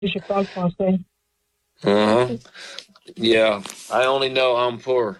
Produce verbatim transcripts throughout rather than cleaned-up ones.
You should parle français. Uh-huh. Yeah, I only know I'm poor.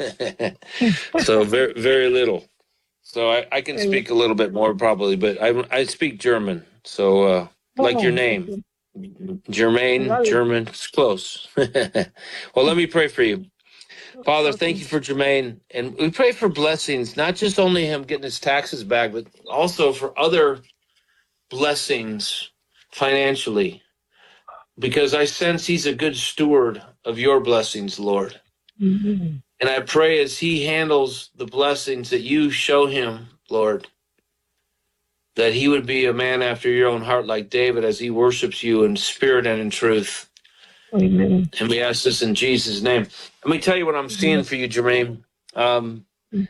So very, very little. So I, I can speak a little bit more probably, but I, I speak German. So uh, like your Oh, name, okay. Jermaine, Well, German, it's close. Well, let me pray for you. Father, thank okay. you for Jermaine. And we pray for blessings, not just only him getting his taxes back, but also for other blessings financially, because I sense he's a good steward of your blessings, Lord. Mhm. And I pray as he handles the blessings that you show him, Lord, that he would be a man after your own heart like David as he worships you in spirit and in truth. Amen. And we ask this in Jesus' name. Let me tell you what I'm seeing for you, Jermaine. Um,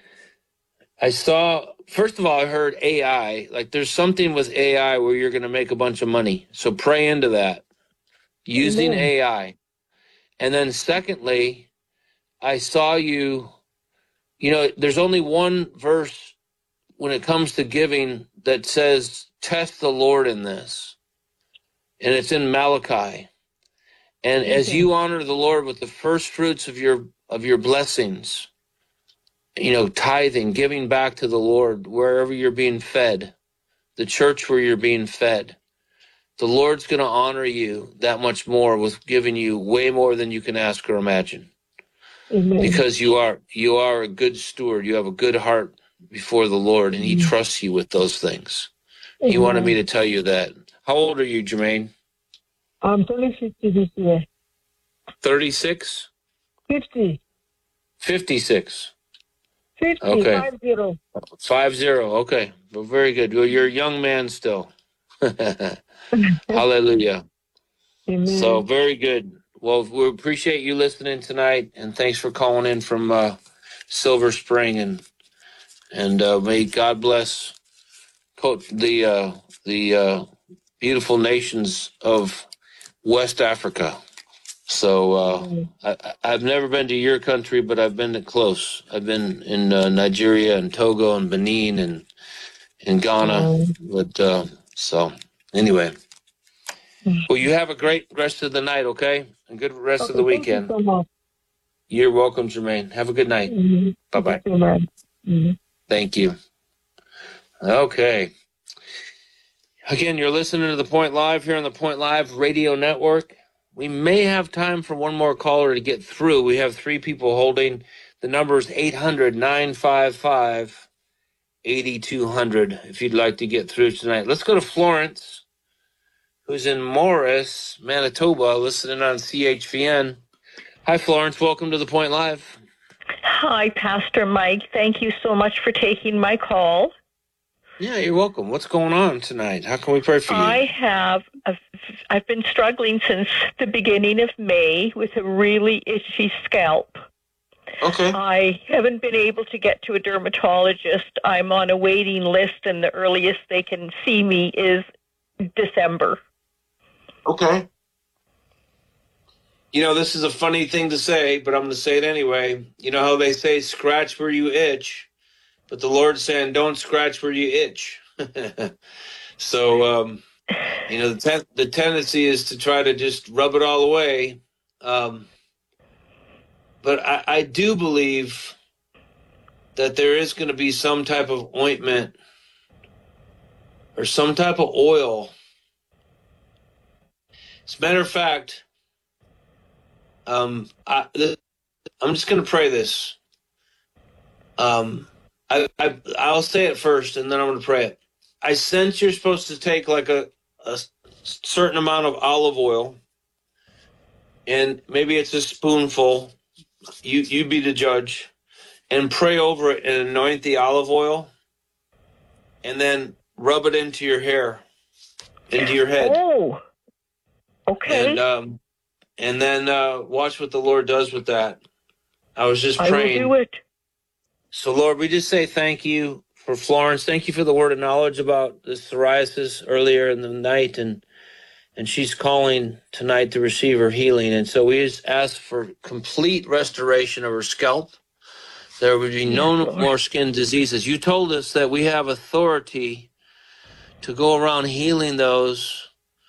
I saw, first of all, I heard A I. Like there's something with A I where you're going to make a bunch of money. So pray into that using Amen. A I. And then secondly, I saw you, you know, there's only one verse when it comes to giving that says, test the Lord in this. And it's in Malachi. And as Okay. you honor the Lord with the first fruits of your of your blessings, you know, tithing, giving back to the Lord wherever you're being fed, the church where you're being fed, the Lord's going to honor you that much more with giving you way more than you can ask or imagine. Amen. Because you are you are a good steward. You have a good heart before the Lord, and he Mhm. trusts you with those things. He wanted me Amen. to tell you that. How old are you, Jermaine? I'm turning fifty this year. thirty-six? fifty. fifty-six. fifty. Okay. Five zero. Five zero. Okay. Well, very good. Well, you're a young man still. Hallelujah. So Amen. very good. Well, we appreciate you listening tonight, and thanks for calling in from uh, Silver Spring, and and uh, may God bless Coach the uh, the uh, beautiful nations of West Africa. So uh, Amen. I, I've never been to your country, but I've been to close. I've been in uh, Nigeria and Togo and Benin and in Ghana. Um, But uh, so anyway, well, you have a great rest of the night, okay? And good rest of okay. the Thank you weekend. so much. You're welcome, Jermaine. Have a good night. Mm-hmm. Bye Thank you bye. so much. Mm-hmm. Thank you. Okay. Again, you're listening to The Point Live here on the Point Live Radio Network. We may have time for one more caller to get through. We have three people holding. The number is eight hundred, nine five five, eight two zero zero if you'd like to get through tonight. Let's go to Florence, who's in Morris, Manitoba, listening on C H V N. Hi, Florence. Welcome to The Point Live. Hi, Pastor Mike. Thank you so much for taking my call. Yeah, you're welcome. What's going on tonight? How can we pray for you? I have, a, I've been struggling since the beginning of May with a really itchy scalp. Okay. I haven't been able to get to a dermatologist. I'm on a waiting list, and the earliest they can see me is December. Okay. You know, this is a funny thing to say, but I'm going to say it anyway. You know how they say, scratch where you itch, but the Lord's saying, don't scratch where you itch. So, um, you know, the, ten- the tendency is to try to just rub it all away. Um, but I, I do believe that there is going to be some type of ointment or some type of oil. As a matter of fact, um, I, I'm just going to pray this. Um, I, I, I'll say it first, and then I'm going to pray it. I sense you're supposed to take like a, a certain amount of olive oil, and maybe it's a spoonful. You you be the judge, and pray over it and anoint the olive oil, and then rub it into your hair, into your head. Oh, okay. And um, and then uh, watch what the Lord does with that. I was just I praying. will do it. So, Lord, we just say thank you for Florence. Thank you for the word of knowledge about the psoriasis earlier in the night, and and she's calling tonight to receive her healing. And so we just ask for complete restoration of her scalp. There would be no Yes, more skin diseases. You told us that we have authority to go around healing those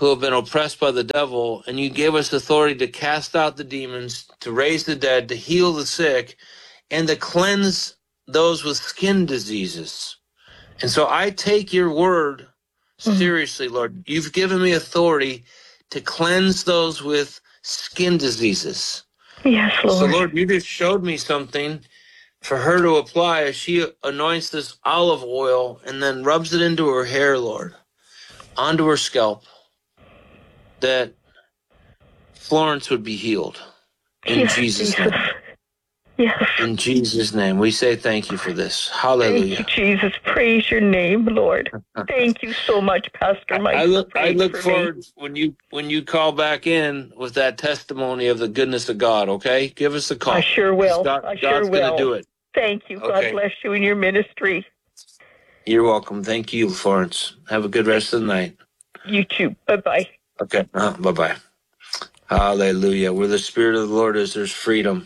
who have been oppressed by the devil, and you gave us authority to cast out the demons, to raise the dead, to heal the sick, and to cleanse those with skin diseases. And so I take your word seriously, Lord. You've given me authority to cleanse those with skin diseases. Yes, Lord. So, Lord, you just showed me something for her to apply as she anoints this olive oil and then rubs it into her hair, Lord, onto her scalp, that Florence would be healed. In Yes, Jesus' Jesus. name. Yes. In Jesus' name. We say thank you for this. Hallelujah. Thank you, Jesus. Praise your name, Lord. Thank you so much, Pastor Mike. I look, for I praying look for forward me. when you when you call back in with that testimony of the goodness of God. Okay, give us a call. I sure will. God, I sure God's going to will. do it. Thank you. Okay. God bless you in your ministry. You're welcome. Thank you, Florence. Have a good rest of the night. You too. Bye-bye. Okay. Uh, bye bye. Hallelujah. Where the Spirit of the Lord is, there's freedom.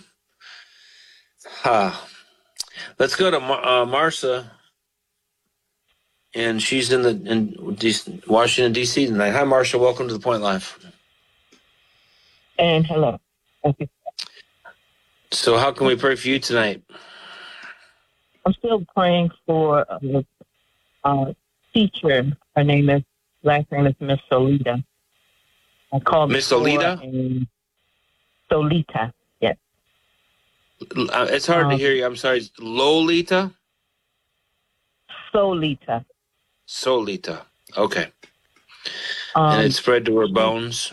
Ha. Let's go to Mar- uh, Marcia, and she's in the in D- Washington D C tonight. Hi, Marcia. Welcome to the Point Live. And hello. Okay. So, how can we pray for you tonight? I'm still praying for a, a teacher. Her name is, last name is Miss Solita. I called Miss before Solita? and- Solita, yes. Uh, It's hard to Um, hear you. I'm sorry. Lolita? Solita. Solita. Okay. Um, And it spread to her bones?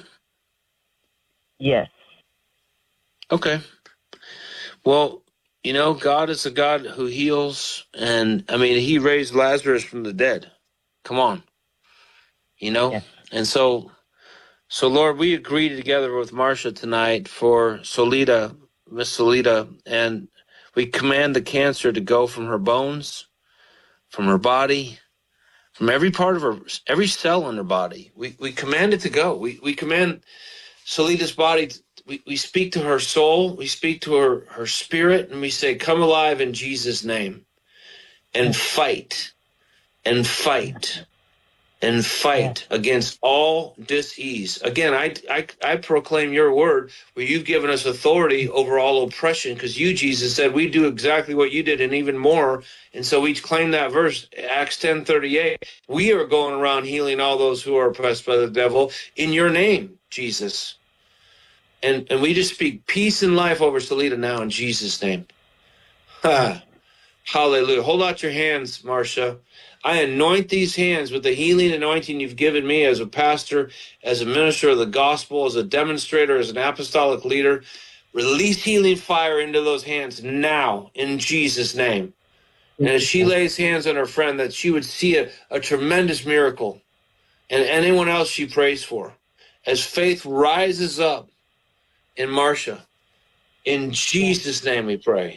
Yes. Okay. Well, you know, God is a God who heals. And, I mean, he raised Lazarus from the dead. Come on. You know? Yes. And so, so Lord, we agree together with Marcia tonight for Solita, Miss Solita, and we command the cancer to go from her bones, from her body, from every part of her, every cell in her body. We we command it to go. We we command Solita's body. To, we, we speak to her soul. We speak to her, her spirit, and we say, come alive in Jesus' name, and fight, and fight, and fight against all disease. Again, I, I, I proclaim your word where you've given us authority over all oppression, because you, Jesus, said we do exactly what you did and even more. And so we claim that verse, Acts ten thirty-eight. We are going around healing all those who are oppressed by the devil in your name, Jesus. And, and we just speak peace and life over Solita now in Jesus' name. Ha. Hallelujah. Hold out your hands, Marcia. I anoint these hands with the healing anointing you've given me as a pastor, as a minister of the gospel, as a demonstrator, as an apostolic leader. Release healing fire into those hands now in Jesus' name. And as she lays hands on her friend, that she would see a, a tremendous miracle. And anyone else she prays for. As faith rises up in Marcia, in Jesus' name we pray.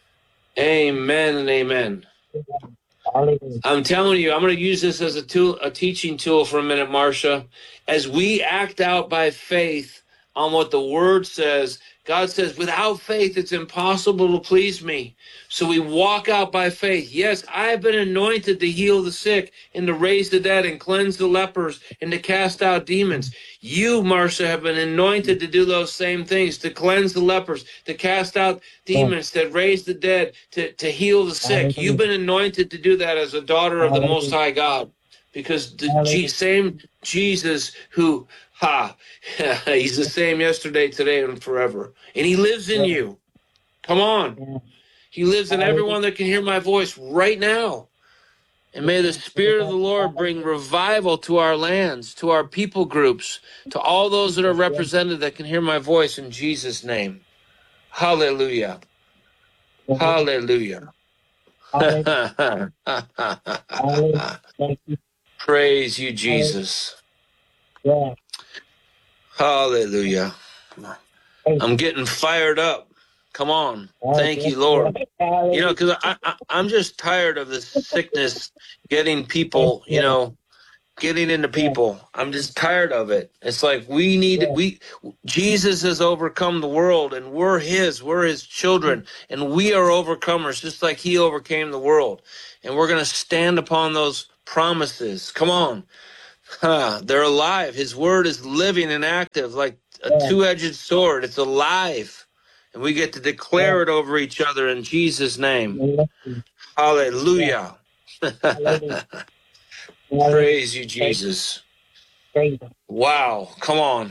Amen and amen. I'm telling you, I'm going to use this as a tool, a teaching tool for a minute, Marcia. As we act out by faith on what the word says, God says, without faith, it's impossible to please me. So we walk out by faith. Yes, I've been anointed to heal the sick and to raise the dead and cleanse the lepers and to cast out demons. You, Marcia, have been anointed to do those same things, to cleanse the lepers, to cast out demons, to raise the dead, to, to heal the sick. You've been anointed to do that as a daughter of the Most High God, because the G- same Jesus who, ha, he's the same yesterday, today, and forever. And he lives in you. Come on. He lives in everyone that can hear my voice right now. And may the Spirit of the Lord bring revival to our lands, to our people groups, to all those that are represented that can hear my voice in Jesus' name. Hallelujah. Hallelujah. Praise you, Jesus. Hallelujah. I'm getting fired up. Come on. Thank you, Lord. You know, because I, I, I'm just tired of this sickness getting people, you know, getting into people. I'm just tired of it. It's like we need, we, Jesus has overcome the world, and we're his, we're his children, and we are overcomers just like he overcame the world. And we're going to stand upon those promises. Come on. Huh, they're alive. His word is living and active like a Yeah. two-edged sword. It's alive. And we get to declare Yeah. it over each other in Jesus' name. Yeah. Hallelujah. Hallelujah. Praise you, Thank Jesus. you. Wow. Come on.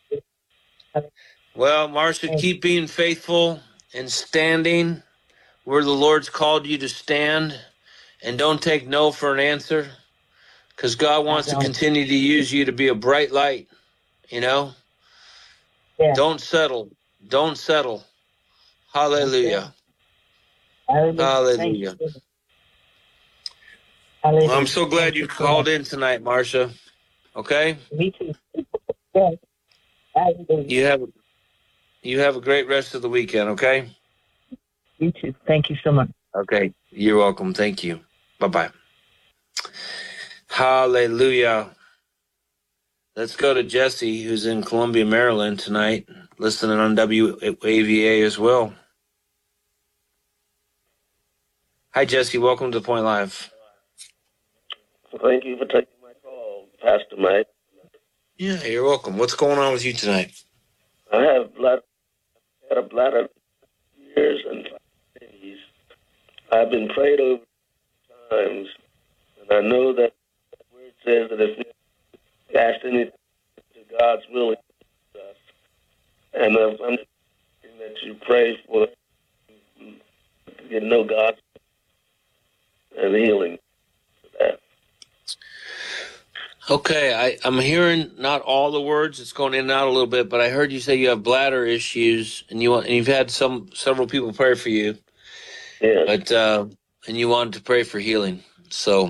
Well, Marcia, keep being faithful and standing where the Lord's called you to stand. And don't take no for an answer, because God wants to continue to use you to be a bright light, you know? Yeah. Don't settle. Don't settle. Hallelujah. Hallelujah. Hallelujah. Hallelujah. Well, I'm so glad you called in tonight, Marcia. Okay? Me too. Yes. Hallelujah. You have you have a great rest of the weekend, okay? You too. Thank you so much. Okay. You're welcome. Thank you. Bye-bye. Hallelujah. Let's go to Jesse, who's in Columbia, Maryland tonight, listening on W A V A as well. Hi, Jesse. Welcome to Point Live. Thank you for taking my call, Pastor Mike. Yeah, you're welcome. What's going on with you tonight? I have blood, had a bladder years and days. I've been prayed over times, and I know that the word says that if we ask anything to God's will, He hears us. And I'm asking that you pray for you know God's and healing for that. Okay, I, I'm hearing not all the words. It's going in and out a little bit, but I heard you say you have bladder issues, and you want, and you've had some several people pray for you. Yeah. But uh, and you wanted to pray for healing. So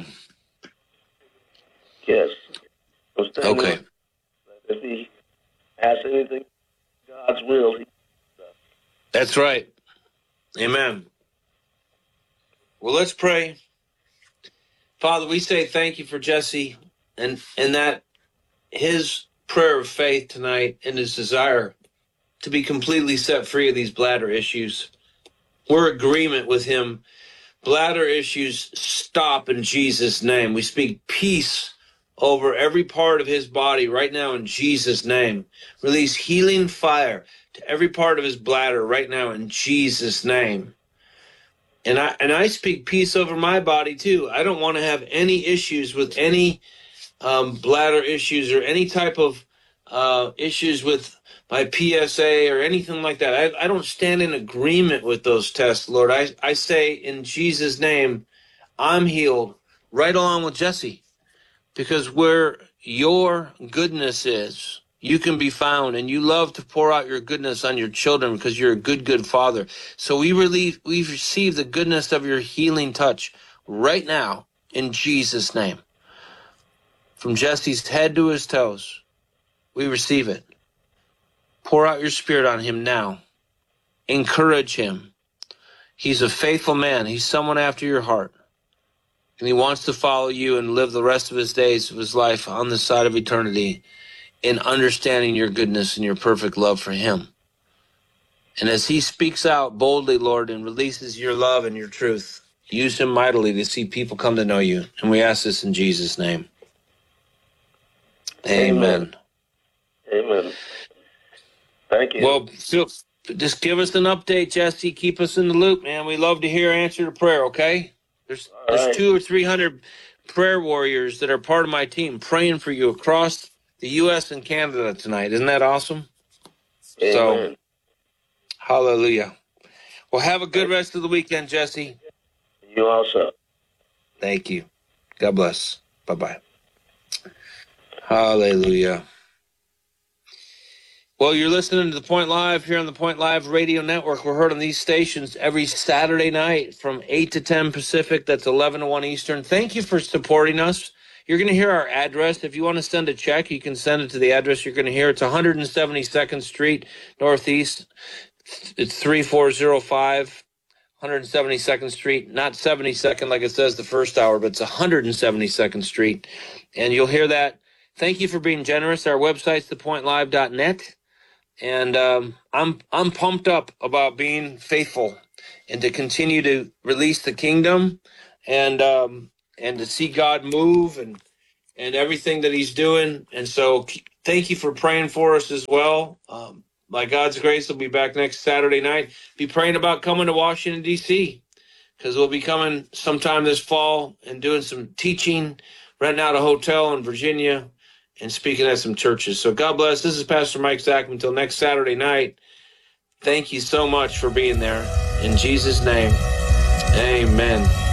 yes. I'm standing okay. with, if He asks anything, God's will. He hears us. That's right. Amen. Well, let's pray. Father, we say thank you for Jesse and, and that his prayer of faith tonight and his desire to be completely set free of these bladder issues. We're in agreement with him. Bladder issues stop in Jesus' name. We speak peace over every part of his body right now in Jesus' name. Release healing fire to every part of his bladder right now in Jesus' name. And I and I speak peace over my body too. I don't want to have any issues with any um, bladder issues or any type of uh, issues with my P S A or anything like that. I, I don't stand in agreement with those tests, Lord. I, I say in Jesus' name, I'm healed right along with Jesse, because where your goodness is, you can be found, and you love to pour out your goodness on your children because you're a good, good father. So we relieve, we receive the goodness of your healing touch right now in Jesus' name. From Jesse's head to his toes, we receive it. Pour out your spirit on him now. Encourage him. He's a faithful man. He's someone after your heart. And he wants to follow you and live the rest of his days of his life on this side of eternity in understanding your goodness and your perfect love for him. And as he speaks out boldly, Lord, and releases your love and your truth, use him mightily to see people come to know you. And we ask this in Jesus' name. Amen. Amen. Thank you. Well, Phil, just give us an update, Jesse. Keep us in the loop, man. We love to hear answer to prayer, okay? There's All there's right. two or three hundred prayer warriors that are part of my team praying for you across the U S and Canada tonight. Isn't that awesome? Amen. So, hallelujah. Well, have a good rest of the weekend, Jesse. You also. Thank you. God bless. Bye-bye. Hallelujah. Well, you're listening to The Point Live here on the Point Live Radio Network. We're heard on these stations every Saturday night from eight to ten Pacific. That's eleven to one Eastern. Thank you for supporting us. You're going to hear our address. If you want to send a check, you can send it to the address you're going to hear. It's one hundred seventy-second Street Northeast. It's three four zero five, one hundred seventy-second Street. Not seventy-second like it says the first hour, but it's one hundred seventy-second Street. And you'll hear that. Thank you for being generous. Our website's the point live dot net. And um, I'm I'm pumped up about being faithful and to continue to release the kingdom and um, and to see God move and and everything that he's doing. And so thank you for praying for us as well. Um, by God's grace, we'll be back next Saturday night. Be praying about coming to Washington, D C, because we'll be coming sometime this fall and doing some teaching, renting out a hotel in Virginia, and speaking at some churches. So God bless. This is Pastor Mike Zachman. Until next Saturday night, thank you so much for being there. In Jesus' name, amen.